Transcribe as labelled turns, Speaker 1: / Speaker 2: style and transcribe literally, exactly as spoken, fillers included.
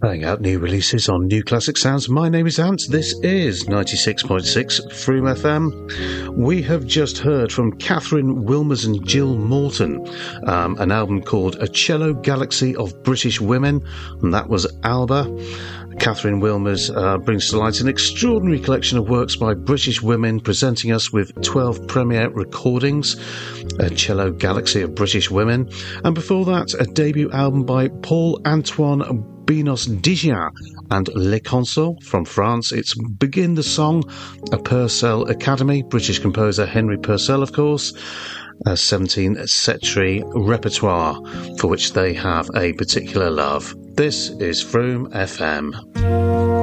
Speaker 1: Playing out new releases on New Classic Sounds. My name is Ant. This is ninety-six point six Froome F M. We have just heard from Catherine Wilmers and Jill Morton, um, an album called A Cello Galaxy of British Women, and that was Alba. Catherine Wilmers uh, brings to light an extraordinary collection of works by British women, presenting us with twelve premiere recordings, A Cello Galaxy of British Women, and before that, a debut album by Paul-Antoine Binos-Digien and Le Consort from France. It's Begin the Song, a Purcell Academy, British composer Henry Purcell, of course, a seventeenth century repertoire for which they have a particular love. This is Froome F M.